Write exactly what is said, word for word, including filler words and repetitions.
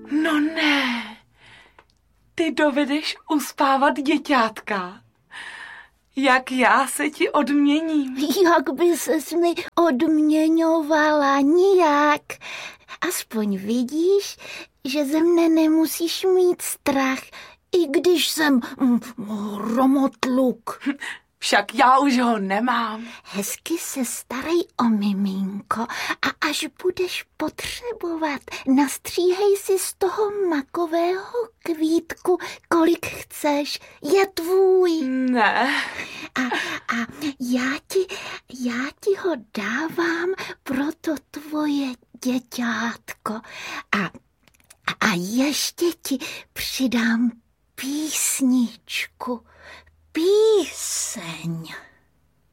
No ne, ty dovedeš uspávat děťátka. Jak já se ti odměním? Jak by ses mi odměňovala? Nijak. Aspoň vidíš, že ze mne nemusíš mít strach, i když jsem mm, hromotluk. Však já už ho nemám. Hezky se starej o miminko a až budeš potřebovat, nastříhej si z toho makového kvítku, kolik chceš. Je tvůj. Ne. A, a já, ti, já ti ho dávám pro to tvoje děťátko. A, a ještě ti přidám písničku. Píseň.